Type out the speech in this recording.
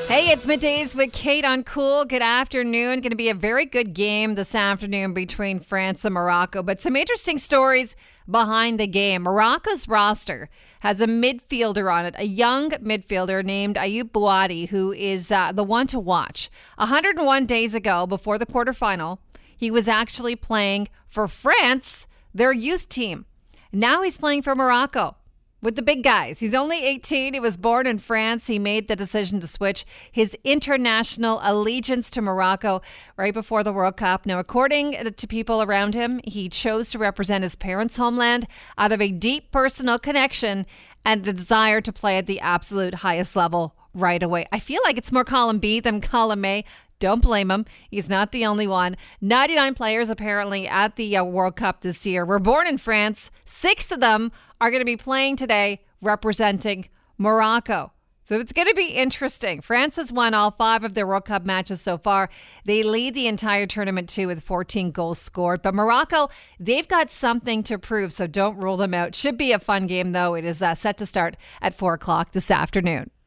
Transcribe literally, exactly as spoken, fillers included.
Hey, it's Middays with Kate on Cool. Good afternoon. Going to be a very good game this afternoon between France and Morocco, but some interesting stories behind the game. Morocco's roster has a midfielder on it, a young midfielder named Ayoub Bouadi, who is uh, the one to watch. one hundred one days ago, before the quarterfinal, he was actually playing for France, their youth team. Now he's playing for Morocco with the big guys. He's only eighteen. He was born in France. He made the decision to switch his international allegiance to Morocco right before the World Cup. Now, according to people around him, he chose to represent his parents' homeland out of a deep personal connection and a desire to play at the absolute highest level right away. I feel like it's more column B than column A. Don't blame him. He's not the only one. ninety-nine players apparently at the uh, World Cup this year were born in France. Six of them are going to be playing today representing Morocco. So it's going to be interesting. France has won all five of their World Cup matches so far. They lead the entire tournament too with fourteen goals scored. But Morocco, they've got something to prove, so don't rule them out. Should be a fun game though. It is uh, set to start at four o'clock this afternoon.